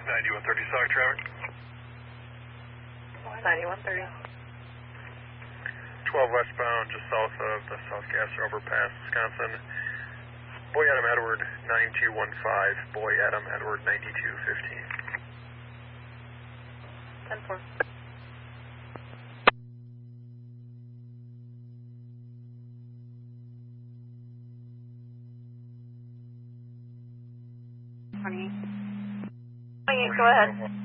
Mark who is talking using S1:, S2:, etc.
S1: 9130 Sauk traffic.
S2: 9130.
S1: 12 westbound, just south of the South Gasser overpass, Wisconsin. Boy Adam Edward 9215, Boy Adam Edward 9215.
S2: 10-4. Go ahead.